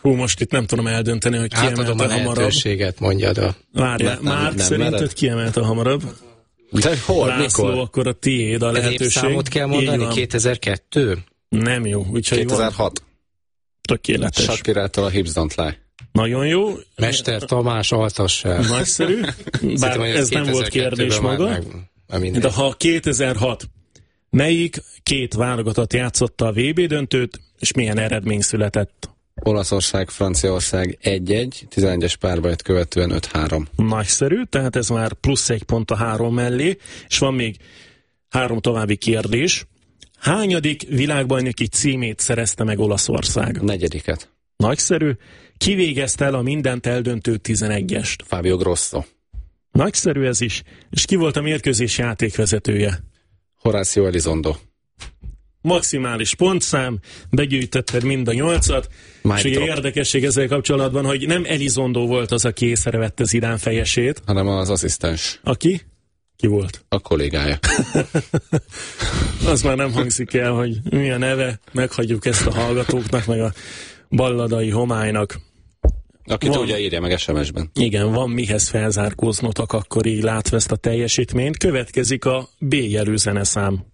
Most itt nem tudom eldönteni, hogy ki emelte hamarabb. Átadom a lehetőséget, mondjad a... Várjál, Márk, szerinted ki emelte hamarabb? De hol, László, mikor? akkor a tiéd a lehetőség. Évszámot kell mondani, 2002? Nem jó, úgyhogy 2006. Tökéletes. Shakirától a Hips Don't Lie. Nagyon jó. Mester Tamás Altassel. Nagyszerű. Bár ez nem volt kérdés maga. De ha 2006, melyik két válogatott játszotta a VB döntőt, és milyen eredmény született? Olaszország, Franciaország 1-1, 11-es párbajt követően 5-3. Nagyszerű, tehát ez már plusz 1 pont a 3 mellé, és van még 3 további kérdés. Hányadik világbajnoki címét szerezte meg Olaszország? 4. Nagyszerű. Ki végezte el a mindent eldöntő 11-est? Fabio Grosso. Nagyszerű ez is. És ki volt a mérkőzés játékvezetője? Horacio Elizondo. Maximális pontszám, begyűjtötted mind a 8-at, és ugye érdekesség ezzel kapcsolatban, hogy nem Elizondo volt az, aki észrevette Zidane fejesét, hanem az asszisztens. Aki? Ki volt? A kollégája. Az már nem hangzik el, hogy mi a neve, meghagyjuk ezt a hallgatóknak, meg a balladai homálynak. Aki tudja, írja meg SMS-ben. Igen, van mihez felzárkóznotok, akkor így látva ezt a teljesítményt. Következik a B jelű zeneszám.